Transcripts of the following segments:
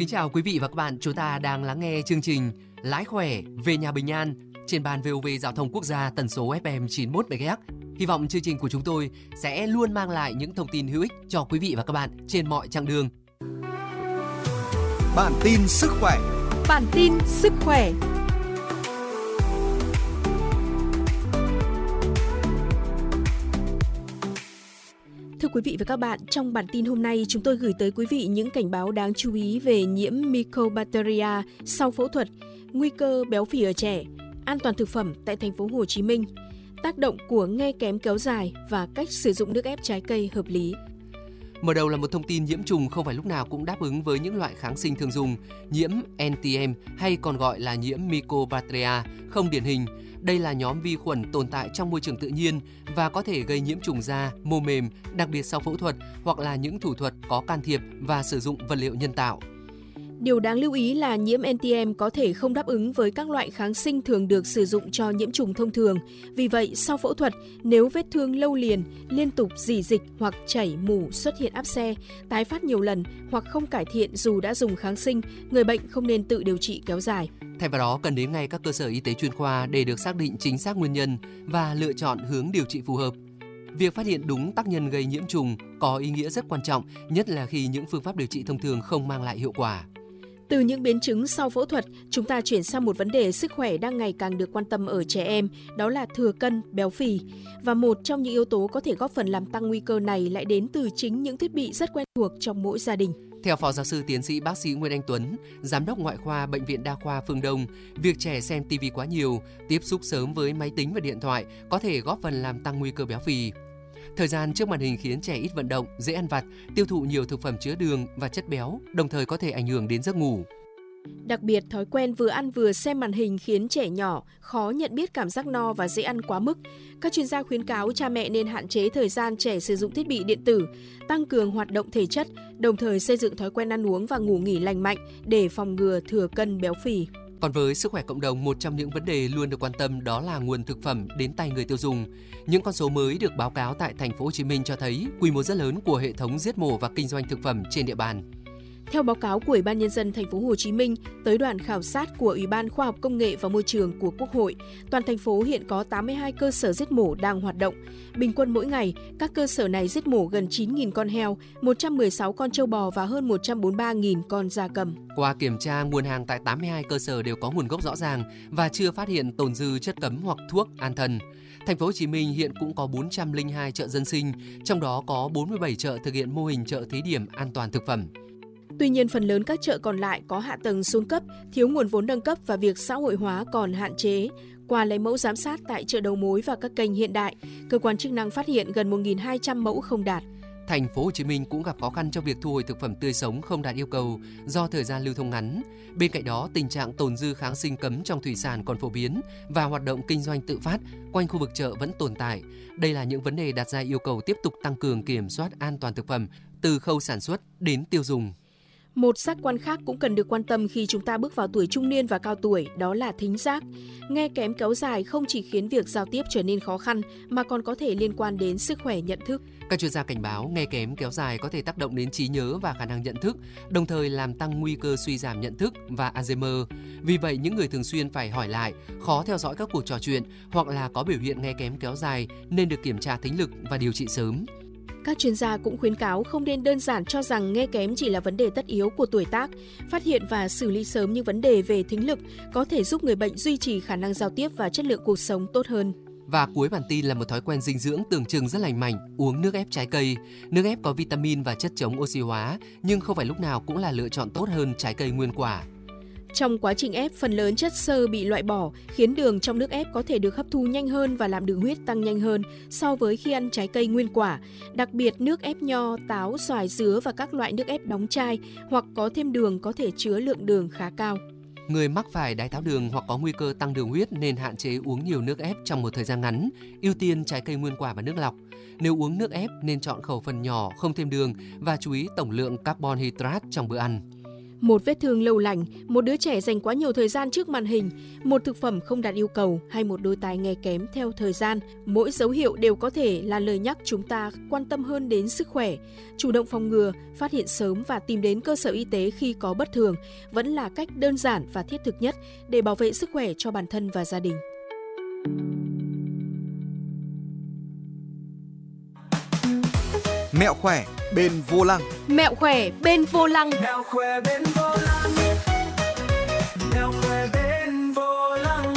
kính chào quý vị và các bạn. Chúng ta đang lắng nghe chương trình Lái khỏe về nhà bình an trên ban VOV Giao thông Quốc gia tần số FM 91 MHz. Hy vọng chương trình của chúng tôi sẽ luôn mang lại những thông tin hữu ích cho quý vị và các bạn trên mọi chặng đường. Bản tin sức khỏe. Bản tin sức khỏe. Thưa quý vị và các bạn, trong bản tin hôm nay chúng tôi gửi tới quý vị những cảnh báo đáng chú ý về nhiễm Mycobacteria sau phẫu thuật, nguy cơ béo phì ở trẻ, an toàn thực phẩm tại thành phố Hồ Chí Minh, tác động của nghe kém kéo dài và cách sử dụng nước ép trái cây hợp lý. Mở đầu là một thông tin nhiễm trùng không phải lúc nào cũng đáp ứng với những loại kháng sinh thường dùng. Nhiễm NTM hay còn gọi là nhiễm Mycobacteria không điển hình. Đây là nhóm vi khuẩn tồn tại trong môi trường tự nhiên và có thể gây nhiễm trùng da, mô mềm, đặc biệt sau phẫu thuật hoặc là những thủ thuật có can thiệp và sử dụng vật liệu nhân tạo. Điều đáng lưu ý là nhiễm NTM có thể không đáp ứng với các loại kháng sinh thường được sử dụng cho nhiễm trùng thông thường. Vì vậy, sau phẫu thuật, nếu vết thương lâu liền, liên tục rỉ dịch hoặc chảy mủ xuất hiện áp xe, tái phát nhiều lần hoặc không cải thiện dù đã dùng kháng sinh, người bệnh không nên tự điều trị kéo dài. Thay vào đó, cần đến ngay các cơ sở y tế chuyên khoa để được xác định chính xác nguyên nhân và lựa chọn hướng điều trị phù hợp. Việc phát hiện đúng tác nhân gây nhiễm trùng có ý nghĩa rất quan trọng, nhất là khi những phương pháp điều trị thông thường không mang lại hiệu quả. Từ những biến chứng sau phẫu thuật, chúng ta chuyển sang một vấn đề sức khỏe đang ngày càng được quan tâm ở trẻ em, đó là thừa cân, béo phì. Và một trong những yếu tố có thể góp phần làm tăng nguy cơ này lại đến từ chính những thiết bị rất quen thuộc trong mỗi gia đình. Theo Phó Giáo sư Tiến sĩ Bác sĩ Nguyễn Anh Tuấn, Giám đốc Ngoại khoa Bệnh viện Đa khoa Phương Đông, việc trẻ xem TV quá nhiều, tiếp xúc sớm với máy tính và điện thoại có thể góp phần làm tăng nguy cơ béo phì. Thời gian trước màn hình khiến trẻ ít vận động, dễ ăn vặt, tiêu thụ nhiều thực phẩm chứa đường và chất béo, đồng thời có thể ảnh hưởng đến giấc ngủ. Đặc biệt, thói quen vừa ăn vừa xem màn hình khiến trẻ nhỏ khó nhận biết cảm giác no và dễ ăn quá mức. Các chuyên gia khuyến cáo cha mẹ nên hạn chế thời gian trẻ sử dụng thiết bị điện tử, tăng cường hoạt động thể chất, đồng thời xây dựng thói quen ăn uống và ngủ nghỉ lành mạnh để phòng ngừa thừa cân béo phì. Còn với sức khỏe cộng đồng, một trong những vấn đề luôn được quan tâm đó là nguồn thực phẩm đến tay người tiêu dùng. Những con số mới được báo cáo tại thành phố Hồ Chí Minh cho thấy quy mô rất lớn của hệ thống giết mổ và kinh doanh thực phẩm trên địa bàn. Theo báo cáo của Ủy ban Nhân dân thành phố Hồ Chí Minh tới đoàn khảo sát của Ủy ban Khoa học Công nghệ và Môi trường của Quốc hội, toàn thành phố hiện có 82 cơ sở giết mổ đang hoạt động. Bình quân mỗi ngày, các cơ sở này giết mổ gần 9.000 con heo, 116 con trâu bò và hơn 143.000 con gia cầm. Qua kiểm tra, nguồn hàng tại 82 cơ sở đều có nguồn gốc rõ ràng và chưa phát hiện tồn dư chất cấm hoặc thuốc an thần. Thành phố Hồ Chí Minh hiện cũng có 402 chợ dân sinh, trong đó có 47 chợ thực hiện mô hình chợ thí điểm an toàn thực phẩm. Tuy nhiên, phần lớn các chợ còn lại có hạ tầng xuống cấp, thiếu nguồn vốn nâng cấp và việc xã hội hóa còn hạn chế. Qua lấy mẫu giám sát tại chợ đầu mối và các kênh hiện đại, cơ quan chức năng phát hiện gần 1.200 mẫu không đạt. Thành phố Hồ Chí Minh cũng gặp khó khăn trong việc thu hồi thực phẩm tươi sống không đạt yêu cầu do thời gian lưu thông ngắn. Bên cạnh đó, tình trạng tồn dư kháng sinh cấm trong thủy sản còn phổ biến và hoạt động kinh doanh tự phát quanh khu vực chợ vẫn tồn tại. Đây là những vấn đề đặt ra yêu cầu tiếp tục tăng cường kiểm soát an toàn thực phẩm từ khâu sản xuất đến tiêu dùng. Một giác quan khác cũng cần được quan tâm khi chúng ta bước vào tuổi trung niên và cao tuổi, đó là thính giác. Nghe kém kéo dài không chỉ khiến việc giao tiếp trở nên khó khăn mà còn có thể liên quan đến sức khỏe nhận thức. Các chuyên gia cảnh báo nghe kém kéo dài có thể tác động đến trí nhớ và khả năng nhận thức, đồng thời làm tăng nguy cơ suy giảm nhận thức và Alzheimer. Vì vậy, những người thường xuyên phải hỏi lại, khó theo dõi các cuộc trò chuyện hoặc là có biểu hiện nghe kém kéo dài nên được kiểm tra thính lực và điều trị sớm. Các chuyên gia cũng khuyến cáo không nên đơn giản cho rằng nghe kém chỉ là vấn đề tất yếu của tuổi tác. Phát hiện và xử lý sớm những vấn đề về thính lực có thể giúp người bệnh duy trì khả năng giao tiếp và chất lượng cuộc sống tốt hơn. Và cuối bản tin là một thói quen dinh dưỡng tưởng chừng rất lành mạnh, uống nước ép trái cây. Nước ép có vitamin và chất chống oxy hóa, nhưng không phải lúc nào cũng là lựa chọn tốt hơn trái cây nguyên quả. Trong quá trình ép, phần lớn chất xơ bị loại bỏ, khiến đường trong nước ép có thể được hấp thu nhanh hơn và làm đường huyết tăng nhanh hơn so với khi ăn trái cây nguyên quả. Đặc biệt, nước ép nho, táo, xoài, dứa và các loại nước ép đóng chai hoặc có thêm đường có thể chứa lượng đường khá cao. Người mắc phải đái tháo đường hoặc có nguy cơ tăng đường huyết nên hạn chế uống nhiều nước ép trong một thời gian ngắn, ưu tiên trái cây nguyên quả và nước lọc. Nếu uống nước ép nên chọn khẩu phần nhỏ, không thêm đường và chú ý tổng lượng carbon hydrate trong bữa ăn. Một vết thương lâu lành, một đứa trẻ dành quá nhiều thời gian trước màn hình, một thực phẩm không đạt yêu cầu hay một đôi tai nghe kém theo thời gian. Mỗi dấu hiệu đều có thể là lời nhắc chúng ta quan tâm hơn đến sức khỏe. Chủ động phòng ngừa, phát hiện sớm và tìm đến cơ sở y tế khi có bất thường vẫn là cách đơn giản và thiết thực nhất để bảo vệ sức khỏe cho bản thân và gia đình. Mẹo khỏe bên vô lăng. Mẹo khỏe bên vô lăng. Mẹo khỏe bên vô lăng. Mẹo khỏe bên vô lăng.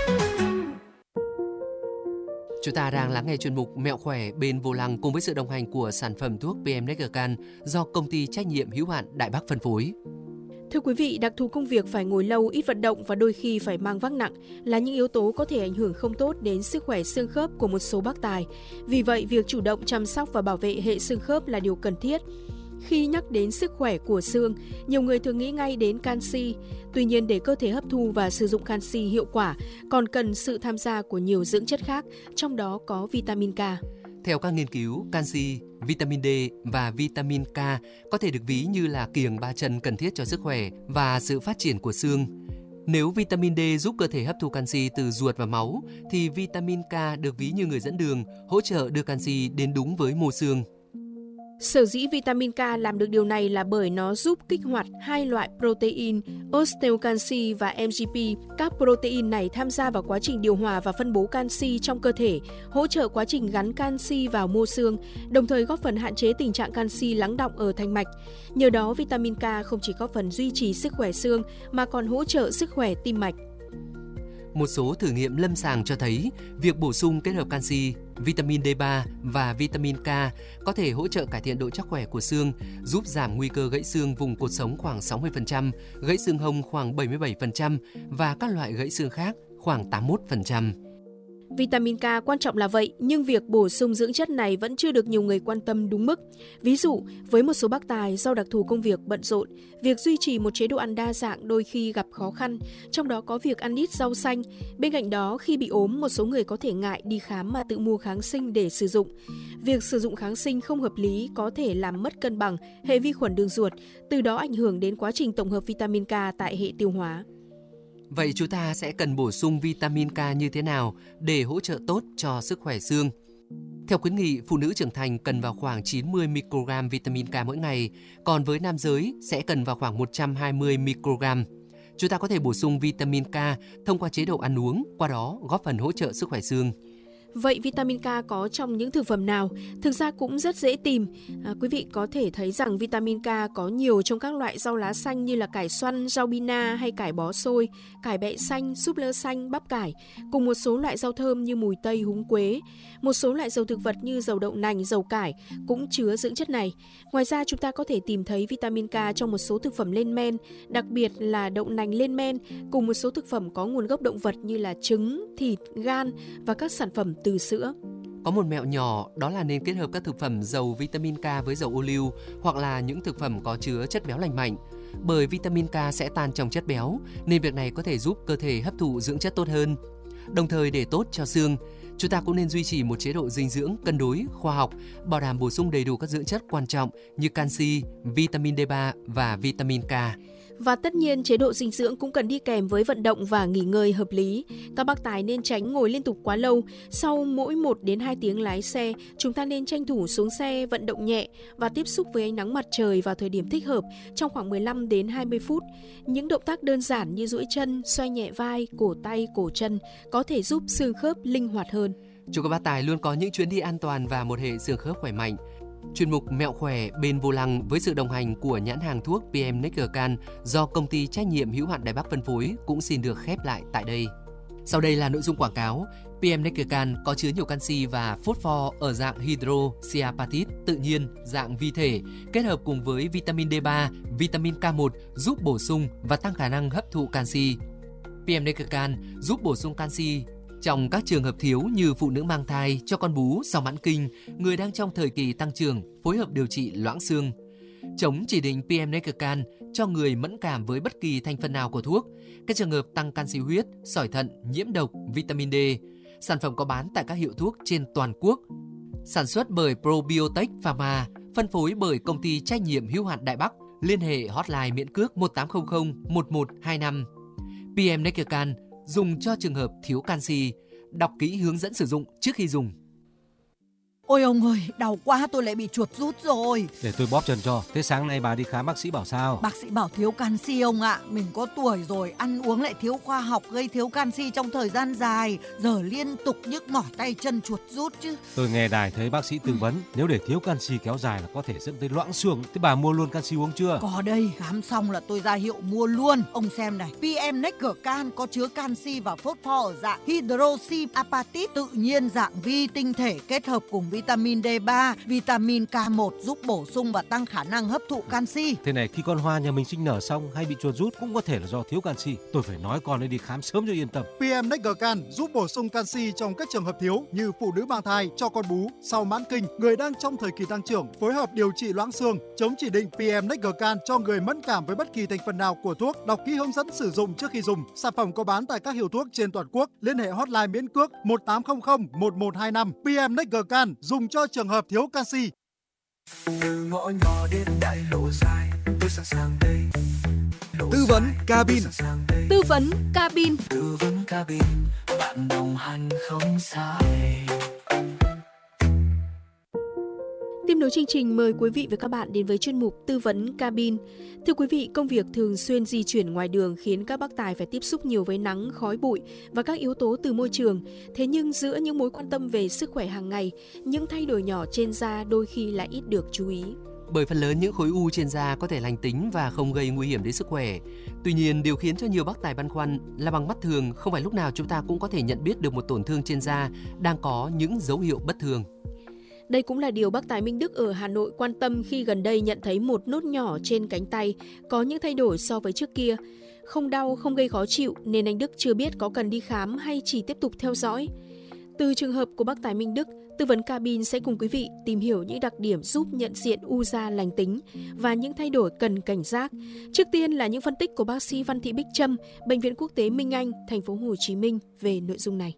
Chúng ta đang lắng nghe chuyên mục Mẹo khỏe bên vô lăng cùng với sự đồng hành của sản phẩm thuốc PM Neckercan do công ty trách nhiệm hữu hạn Đại Bắc phân phối. Thưa quý vị, đặc thù công việc phải ngồi lâu, ít vận động và đôi khi phải mang vác nặng là những yếu tố có thể ảnh hưởng không tốt đến sức khỏe xương khớp của một số bác tài. Vì vậy, việc chủ động chăm sóc và bảo vệ hệ xương khớp là điều cần thiết. Khi nhắc đến sức khỏe của xương, nhiều người thường nghĩ ngay đến canxi. Tuy nhiên, để cơ thể hấp thu và sử dụng canxi hiệu quả, còn cần sự tham gia của nhiều dưỡng chất khác, trong đó có vitamin K. Theo các nghiên cứu, canxi, vitamin D và vitamin K có thể được ví như là kiềng ba chân cần thiết cho sức khỏe và sự phát triển của xương. Nếu vitamin D giúp cơ thể hấp thu canxi từ ruột và máu, thì vitamin K được ví như người dẫn đường, hỗ trợ đưa canxi đến đúng với mô xương. Sở dĩ vitamin K làm được điều này là bởi nó giúp kích hoạt hai loại protein osteocanxi và MGP. Các protein này tham gia vào quá trình điều hòa và phân bố canxi trong cơ thể, hỗ trợ quá trình gắn canxi vào mô xương, đồng thời góp phần hạn chế tình trạng canxi lắng đọng ở thành mạch. Nhờ đó, vitamin K không chỉ góp phần duy trì sức khỏe xương mà còn hỗ trợ sức khỏe tim mạch. Một số thử nghiệm lâm sàng cho thấy việc bổ sung kết hợp canxi, vitamin D3 và vitamin K có thể hỗ trợ cải thiện độ chắc khỏe của xương, giúp giảm nguy cơ gãy xương vùng cột sống khoảng 60%, gãy xương hông khoảng 77% và các loại gãy xương khác khoảng 81%. Vitamin K quan trọng là vậy, nhưng việc bổ sung dưỡng chất này vẫn chưa được nhiều người quan tâm đúng mức. Ví dụ, với một số bác tài do đặc thù công việc bận rộn, việc duy trì một chế độ ăn đa dạng đôi khi gặp khó khăn, trong đó có việc ăn ít rau xanh. Bên cạnh đó, khi bị ốm, một số người có thể ngại đi khám mà tự mua kháng sinh để sử dụng. Việc sử dụng kháng sinh không hợp lý có thể làm mất cân bằng hệ vi khuẩn đường ruột, từ đó ảnh hưởng đến quá trình tổng hợp vitamin K tại hệ tiêu hóa. Vậy chúng ta sẽ cần bổ sung vitamin K như thế nào để hỗ trợ tốt cho sức khỏe xương? Theo khuyến nghị, phụ nữ trưởng thành cần vào khoảng 90 microgram vitamin K mỗi ngày, còn với nam giới sẽ cần vào khoảng 120 microgram. Chúng ta có thể bổ sung vitamin K thông qua chế độ ăn uống, qua đó góp phần hỗ trợ sức khỏe xương. Vậy vitamin K có trong những thực phẩm nào? Thực ra cũng rất dễ tìm. Quý vị có thể thấy rằng vitamin K có nhiều trong các loại rau lá xanh như là cải xoăn, rau bina hay cải bó xôi, cải bẹ xanh, súp lơ xanh, bắp cải, cùng một số loại rau thơm như mùi tây, húng quế. Một số loại dầu thực vật như dầu đậu nành, dầu cải cũng chứa dưỡng chất này. Ngoài ra, chúng ta có thể tìm thấy vitamin K trong một số thực phẩm lên men, đặc biệt là đậu nành lên men, cùng một số thực phẩm có nguồn gốc động vật như là trứng, thịt, gan và các sản phẩm từ sữa. Có một mẹo nhỏ, đó là nên kết hợp các thực phẩm giàu vitamin K với dầu ô liu hoặc là những thực phẩm có chứa chất béo lành mạnh. Bởi vitamin K sẽ tan trong chất béo, nên việc này có thể giúp cơ thể hấp thụ dưỡng chất tốt hơn. Đồng thời, để tốt cho xương, chúng ta cũng nên duy trì một chế độ dinh dưỡng cân đối, khoa học, bảo đảm bổ sung đầy đủ các dưỡng chất quan trọng như canxi, vitamin D3 và vitamin K. Và tất nhiên, chế độ dinh dưỡng cũng cần đi kèm với vận động và nghỉ ngơi hợp lý. Các bác tài nên tránh ngồi liên tục quá lâu. Sau mỗi 1 đến 2 tiếng lái xe, chúng ta nên tranh thủ xuống xe, vận động nhẹ và tiếp xúc với ánh nắng mặt trời vào thời điểm thích hợp trong khoảng 15 đến 20 phút. Những động tác đơn giản như duỗi chân, xoay nhẹ vai, cổ tay, cổ chân có thể giúp xương khớp linh hoạt hơn. Chúc các bác tài luôn có những chuyến đi an toàn và một hệ xương khớp khỏe mạnh. Chuyên mục Mẹo khỏe bên vô lăng với sự đồng hành của nhãn hàng thuốc PM Neckercan do công ty trách nhiệm hữu hạn Đài Bắc phân phối cũng xin được khép lại tại đây. Sau đây là nội dung quảng cáo. PM Neckercan có chứa nhiều canxi và phosphor ở dạng hydroxyapatite tự nhiên, dạng vi thể, kết hợp cùng với vitamin D3, vitamin K1 giúp bổ sung và tăng khả năng hấp thụ canxi. PM Neckercan giúp bổ sung canxi trong các trường hợp thiếu như phụ nữ mang thai, cho con bú sau mãn kinh, người đang trong thời kỳ tăng trưởng, phối hợp điều trị loãng xương. Chống chỉ định PM Neckercan cho người mẫn cảm với bất kỳ thành phần nào của thuốc, các trường hợp tăng canxi huyết, sỏi thận, nhiễm độc, vitamin D. Sản phẩm có bán tại các hiệu thuốc trên toàn quốc. Sản xuất bởi Probiotech Pharma, phân phối bởi công ty trách nhiệm hữu hạn Đại Bắc, Liên hệ hotline miễn cước 1800 1125. PM Neckercan dùng cho trường hợp thiếu canxi. Đọc kỹ hướng dẫn sử dụng trước khi dùng. Ôi ông ơi, đau quá, tôi lại bị chuột rút rồi. Để tôi bóp chân cho. Thế sáng nay bà đi khám bác sĩ bảo sao? Bác sĩ bảo thiếu canxi ông ạ. Mình có tuổi rồi, ăn uống lại thiếu khoa học, gây thiếu canxi trong thời gian dài. Giờ liên tục nhức mỏi tay chân, chuột rút chứ. Tôi nghe đài thấy bác sĩ tư vấn, nếu để thiếu canxi kéo dài là có thể dẫn tới loãng xương. Thế bà mua luôn canxi uống chưa? Có đây, khám xong là tôi ra hiệu mua luôn. Ông xem này, PM Neckercan có chứa canxi và phosphor ở dạng hydroxy apatit, tự nhiên dạng vi tinh thể kết hợp cùng vitamin D3, vitamin K1 giúp bổ sung và tăng khả năng hấp thụ canxi. Thế này, khi con Hoa nhà mình sinh nở xong hay bị chuột rút cũng có thể là do thiếu canxi. Tôi phải nói con ấy đi khám sớm cho yên tâm. PM Neckercan giúp bổ sung canxi trong các trường hợp thiếu như phụ nữ mang thai, cho con bú, sau mãn kinh, người đang trong thời kỳ tăng trưởng, phối hợp điều trị loãng xương, chống chỉ định PM Neckercan cho người mẫn cảm với bất kỳ thành phần nào của thuốc. Đọc kỹ hướng dẫn sử dụng trước khi dùng. Sản phẩm có bán tại các hiệu thuốc trên toàn quốc. Liên hệ hotline miễn cước 1800 1125. PM Neckercan dùng cho trường hợp thiếu canxi. Từ ngõ nhỏ đến đại lộ dài, tôi sẵn sàng đây. Tư vấn cabin. Tư vấn cabin. Tư vấn cabin, bạn đồng hành không sai. Tiếp nối chương trình, mời quý vị và các bạn đến với chuyên mục Tư vấn cabin. Thưa quý vị, công việc thường xuyên di chuyển ngoài đường khiến các bác tài phải tiếp xúc nhiều với nắng, khói bụi và các yếu tố từ môi trường. Thế nhưng giữa những mối quan tâm về sức khỏe hàng ngày, những thay đổi nhỏ trên da đôi khi lại ít được chú ý. Bởi phần lớn những khối u trên da có thể lành tính và không gây nguy hiểm đến sức khỏe. Tuy nhiên, điều khiến cho nhiều bác tài băn khoăn là bằng mắt thường, không phải lúc nào chúng ta cũng có thể nhận biết được một tổn thương trên da đang có những dấu hiệu bất thường. Đây cũng là điều bác tài Minh Đức ở Hà Nội quan tâm khi gần đây nhận thấy một nốt nhỏ trên cánh tay có những thay đổi so với trước kia. Không đau, không gây khó chịu nên anh Đức chưa biết có cần đi khám hay chỉ tiếp tục theo dõi. Từ trường hợp của bác tài Minh Đức, Tư vấn cabin sẽ cùng quý vị tìm hiểu những đặc điểm giúp nhận diện u da lành tính và những thay đổi cần cảnh giác. Trước tiên là những phân tích của bác sĩ Văn Thị Bích Trâm, Bệnh viện Quốc tế Minh Anh, thành phố Hồ Chí Minh về nội dung này.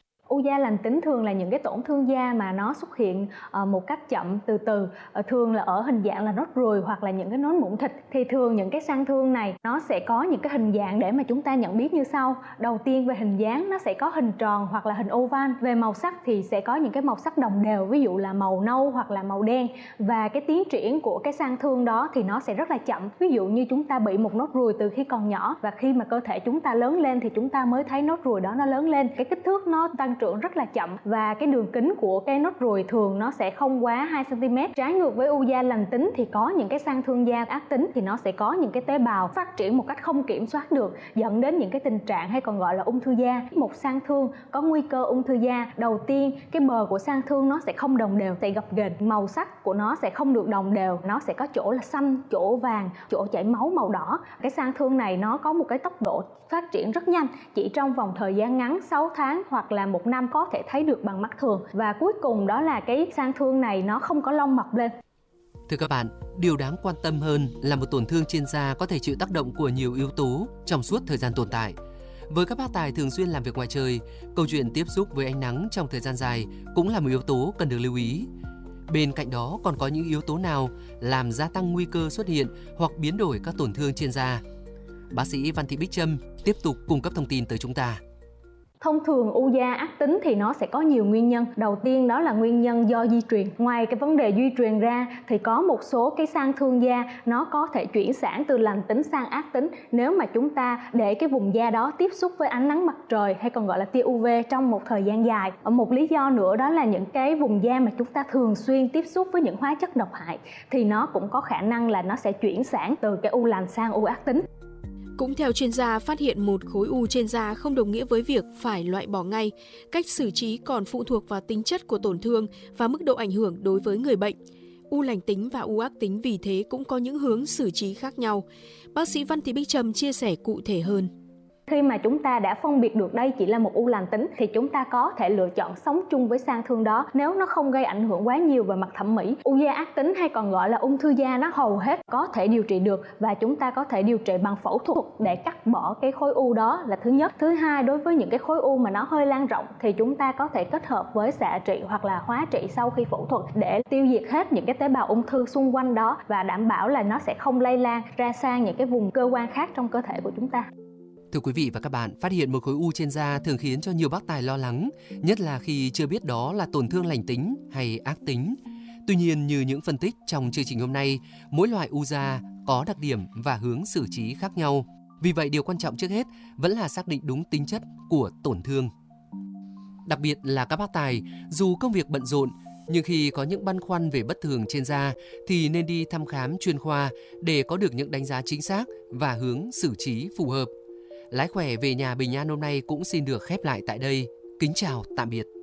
U da lành tính thường là những cái tổn thương da mà nó xuất hiện một cách chậm, từ từ, thường là ở hình dạng là nốt ruồi hoặc là những cái nốt mụn thịt. Thì thường những cái sang thương này nó sẽ có những cái hình dạng để mà chúng ta nhận biết như sau. Đầu tiên về hình dáng nó sẽ có hình tròn hoặc là hình oval. Về màu sắc thì sẽ có những cái màu sắc đồng đều, ví dụ là màu nâu hoặc là màu đen. Và cái tiến triển của cái sang thương đó thì nó sẽ rất là chậm. Ví dụ như chúng ta bị một nốt ruồi từ khi còn nhỏ và khi mà cơ thể chúng ta lớn lên thì chúng ta mới thấy nốt ruồi đó nó lớn lên. Cái kích thước nó tăng trưởng rất là chậm và cái đường kính của cái nốt ruồi thường nó sẽ không quá 2 cm. Trái ngược với u da lành tính thì có những cái sang thương da ác tính thì nó sẽ có những cái tế bào phát triển một cách không kiểm soát được, dẫn đến những cái tình trạng hay còn gọi là ung thư da. Một sang thương có nguy cơ ung thư da, đầu tiên cái bờ của sang thương nó sẽ không đồng đều, sẽ gập ghềnh, màu sắc của nó sẽ không được đồng đều, nó sẽ có chỗ là xanh, chỗ vàng, chỗ chảy máu màu đỏ. Cái sang thương này nó có một cái tốc độ phát triển rất nhanh, chỉ trong vòng thời gian ngắn 6 tháng hoặc là 1 năm có thể thấy được bằng mắt thường. Và cuối cùng đó là cái sang thương này nó không có lông mọc lên. Thưa các bạn, điều đáng quan tâm hơn là một tổn thương trên da có thể chịu tác động của nhiều yếu tố trong suốt thời gian tồn tại. Với các bác tài thường xuyên làm việc ngoài trời, câu chuyện tiếp xúc với ánh nắng trong thời gian dài cũng là một yếu tố cần được lưu ý. Bên cạnh đó còn có những yếu tố nào làm gia tăng nguy cơ xuất hiện hoặc biến đổi các tổn thương trên da? Bác sĩ Văn Thị Bích Trâm tiếp tục cung cấp thông tin tới chúng ta. Thông thường u da ác tính thì nó sẽ có nhiều nguyên nhân. Đầu tiên đó là nguyên nhân do di truyền. Ngoài cái vấn đề di truyền ra thì có một số cái sang thương da nó có thể chuyển sản từ lành tính sang ác tính nếu mà chúng ta để cái vùng da đó tiếp xúc với ánh nắng mặt trời hay còn gọi là tia UV trong một thời gian dài. Một lý do nữa đó là những cái vùng da mà chúng ta thường xuyên tiếp xúc với những hóa chất độc hại thì nó cũng có khả năng là nó sẽ chuyển sản từ cái u lành sang u ác tính. Cũng theo chuyên gia, phát hiện một khối u trên da không đồng nghĩa với việc phải loại bỏ ngay. Cách xử trí còn phụ thuộc vào tính chất của tổn thương và mức độ ảnh hưởng đối với người bệnh. U lành tính và u ác tính vì thế cũng có những hướng xử trí khác nhau. Bác sĩ Văn Thị Bích Trâm chia sẻ cụ thể hơn. Khi mà chúng ta đã phân biệt được đây chỉ là một u lành tính thì chúng ta có thể lựa chọn sống chung với sang thương đó nếu nó không gây ảnh hưởng quá nhiều về mặt thẩm mỹ. U da ác tính hay còn gọi là ung thư da nó hầu hết có thể điều trị được và chúng ta có thể điều trị bằng phẫu thuật để cắt bỏ cái khối u đó là thứ nhất. Thứ hai, đối với những cái khối u mà nó hơi lan rộng thì chúng ta có thể kết hợp với xạ trị hoặc là hóa trị sau khi phẫu thuật để tiêu diệt hết những cái tế bào ung thư xung quanh đó và đảm bảo là nó sẽ không lây lan ra sang những cái vùng cơ quan khác trong cơ thể của chúng ta. Thưa quý vị và các bạn, phát hiện một khối u trên da thường khiến cho nhiều bác tài lo lắng, nhất là khi chưa biết đó là tổn thương lành tính hay ác tính. Tuy nhiên, như những phân tích trong chương trình hôm nay, mỗi loại u da có đặc điểm và hướng xử trí khác nhau. Vì vậy, điều quan trọng trước hết vẫn là xác định đúng tính chất của tổn thương. Đặc biệt là các bác tài, dù công việc bận rộn, nhưng khi có những băn khoăn về bất thường trên da thì nên đi thăm khám chuyên khoa để có được những đánh giá chính xác và hướng xử trí phù hợp. Lái khỏe về nhà bình an hôm nay cũng xin được khép lại tại đây. Kính chào, tạm biệt.